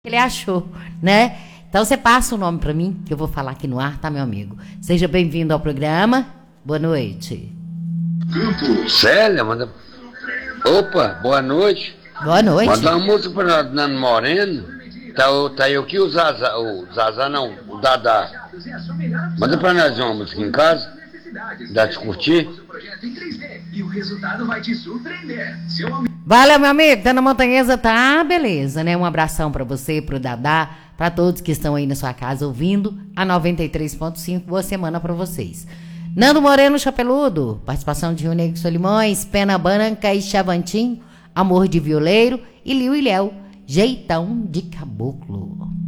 Ele achou, né? Então você passa o nome para mim, que eu vou falar aqui no ar, tá, meu amigo? Seja bem-vindo ao programa. Boa noite. Célia, manda. Opa, boa noite. Boa noite. Manda uma música pra Nando Moreno. Tá eu aqui, o Zazá não, o Dadá. Manda pra nós uma música em casa. Dá de curtir. Valeu, meu amigo. Tá na Montanhesa, tá? Beleza, né? Um abração pra você, pro Dadá, pra todos que estão aí na sua casa ouvindo a 93.5. Boa semana pra vocês. Nando Moreno Chapeludo, participação de Rio Negro Solimões, Pena Branca e Chavantinho, Amor de Violeiro e Liu e Léo, Jeitão de Caboclo.